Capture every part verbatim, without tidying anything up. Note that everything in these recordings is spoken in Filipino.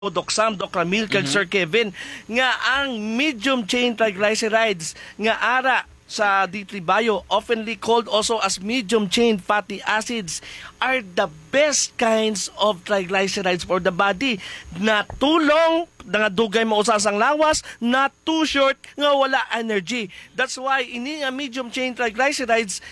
Doc Sam, Doc Ramil, kag Mhm. Sir Kevin, nga ang medium chain triglycerides nga ara sa D three Bio, oftenly called also as medium chain fatty acids, are the best kinds of triglycerides for the body. Na tulong nga dugay mo usasang lawas, not too short nga wala energy. That's why ini nga medium chain triglycerides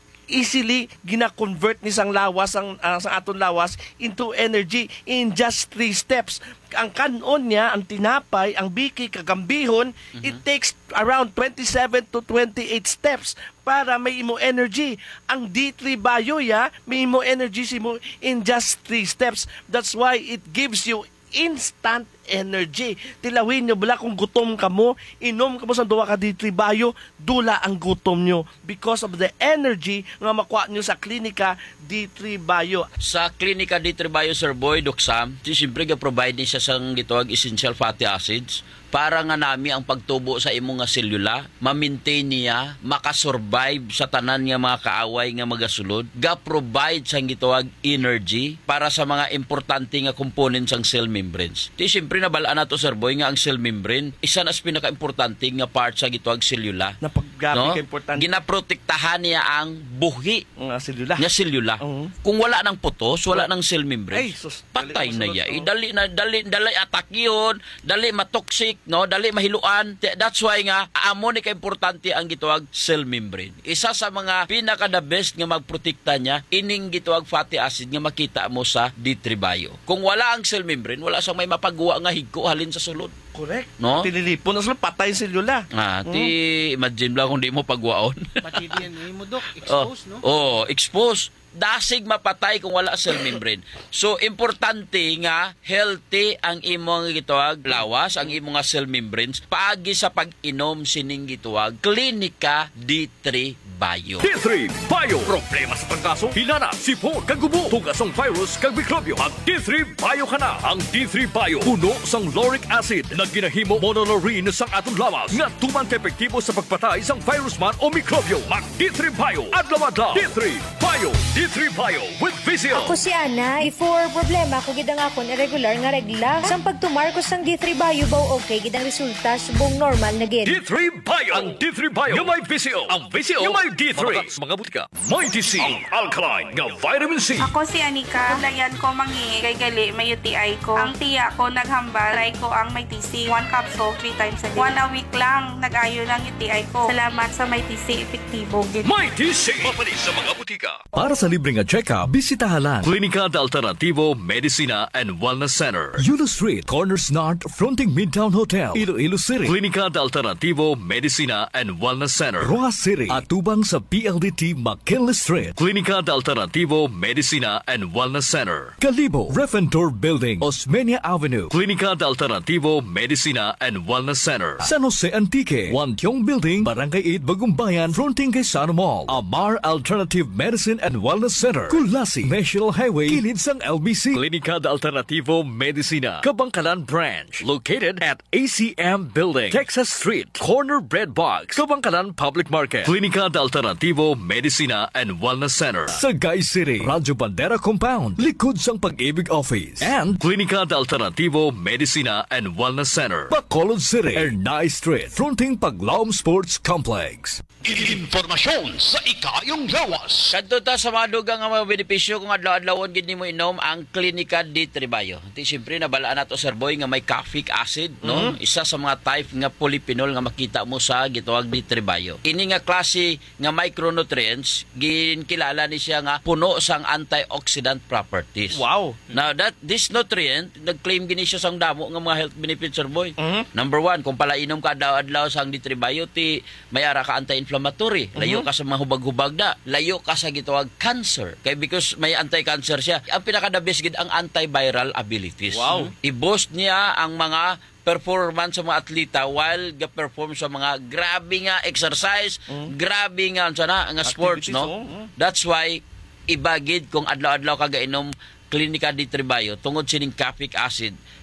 easily gina-convert ni sang lawas ang uh, sa aton lawas into energy in just three steps. Ang kanon niya, ang tinapay, ang biki, kagambihon, mm-hmm. it takes around twenty-seven to twenty-eight steps para may imo energy. Ang D three Bio ya, may imo energy simo in just three steps. That's why it gives you instant energy. Tilawin nyo bala kung gutom ka mo, inom ka mo sa duwa ka D three Bio, dula ang gutom nyo because of the energy nga makuha nyo sa klinika D three Bio. Sa klinika D three Bio, Sir Boy, Doc Sam, siyempre ga-provide ni siya sang gitawag essential fatty acids para nga nami ang pagtubo sa imong nga selula, ma-maintain niya, makasurvive sa tanan nga mga kaaway nga magasulod, ga-provide sang gitawag energy para sa mga importante nga components sang cell membranes. Di siyempre nabalaan nato, Sir Boy, nga ang cell membrane, isa na sa pinaka-importante nga part sa gitawag selula. Napaggabi no? ka importante. Ginaprotektahan niya ang buhi nga selula. Nga selula. Uh-huh. Kung wala ng putos, wala ng cell membrane. Ay, sus, patay na ya. Oh. Dali na dali dali attack yun, dali matoxic, no? Dali mahiluan. That's why nga amo ni ka importante ang gitawag cell membrane. Isa sa mga pinaka the best nga magprotekta niya ining gitawag fatty acid nga makita mo sa D three Bio. Kung wala ang cell membrane, wala sang may mapagawa nga higko halin sa sulod. Correct. No? Tinilipon na sila, patay selula. Ah, ti hmm. imagine lang kung di mo pagwaon. Pati D N A mo, Dok, expose, oh, no? Oh, expose. Dasig mapatay kung wala cell membrane. So, importante nga, healthy ang imong gitawag lawas, ang imong nga cell membranes, paagi sa pag-inom sining gitawag Klinika D three Bio. D three Bio. Problema sa pagkaso, hinana, sipon, kagubo, tugasong virus, kag mikrobyo. Mag D three Bio ka na. Ang D three Bio, puno sang lauric acid na ginahimo monolaurin sang atong lawas nga tuman ka-epektibo sa pagpatay sang virus man o mikrobyo. Mag D three Bio. Adlaw-adlaw. D three Bio. D three Bio with Vizio. Ako si Ana. Before problema ko gidang akon irregular nga regla. Sang pagtumar ko sang D three Bio baw okay gidang resulta subong normal na gid. D three Bio. Ang D three Bio nga may Vizio. Ang Vizio nga may D three. Mga, mga butika. May T C. Ang alkaline nga vitamin C. Ako si Anika. Layan ko mangi kay gali may U T I ko. Ang tiya ko naghambal. Try ko ang may T C. One capsule three times a day. One a week lang nag-ayo ng U T I ko. Salamat sa may T C. Epektibo gid. May T C. Mapalis sa mga butika. Para sa libreng check-up, bisitahalan Klinika de Alternativo Medicina and Wellness Center. Yulo Street, Corners North, fronting Midtown Hotel, Iloilo City. Klinika de Alternativo Medicina and Wellness Center. Rojas City, atubang sa P L D T McKinley Street. Klinika de Alternativo Medicina and Wellness Center. Kalibo, Refentor Building, Osmeña Avenue. Klinika de Alternativo Medicina and Wellness Center. San Jose Antique, Wantiong Building, Barangay eight, Bagumbayan, fronting kay Sano Mall. Amar Alternative Medicine and Wellness Center. Kulasi, National Highway, kilid sang L B C. Klinika de Alternativo Medicina, Kabangkalan Branch, located at A C M Building, Texas Street, Corner Bread Box, Kabangkalan Public Market. Klinika de Alternativo Medicina and Wellness Center. Sagay City, Radyo Bandera Compound, likod sang Pag-ibig Office. And Klinika de Alternativo Medicina and Wellness Center. Bacolod City, Ernay Street, fronting Paglaom Sports Complex. Informasyon sa ikayong lawas. Kadto ta sa mga dugang nga mga benepisyo kung adlaw-adlawon gid nimo inom ang Klinika D three Bio. Di siyempre nabalaan nato, Sir Boy, nga may caffeic acid, no? Mm-hmm. Isa sa mga type nga polyphenol nga makita mo sa gitawag D three Bio. Ini nga klase nga micronutrients ginkilala ni siya nga puno sang antioxidant properties. Wow. Now that this nutrient nag-claim gini siya sang damo nga mga health benefits, Sir Boy. Mm-hmm. Number one, kung pala inom ka adlaw-adlaw sang D three Bio, ti may ara ka anti-inflammatory. Layo ka sa mga hubag-hubag na. Layo ka sa gitawag cancer. Kaya because may anti-cancer siya. Ang pinaka-the best gid ang antiviral abilities. Wow. I-boost niya ang mga performance sa mga atleta while ga-perform sa mga grabe nga exercise, mm. grabe nga sana nga sports, no? Oh, mm. That's why ibagid kung adlaw-adlaw ka gainom Klinika D three Bio tungod sining caffeic acid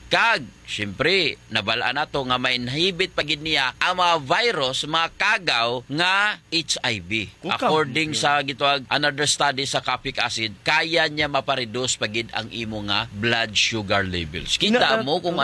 Kag, syempre, nabalaan nato nga ma-inhibit pagid niya ang mga virus, mga kagaw nga H I V. Kukaw. According sa gituag another study sa capic acid, kaya niya mapareduce pagid ang imo nga blood sugar levels. Kita Na- mo kung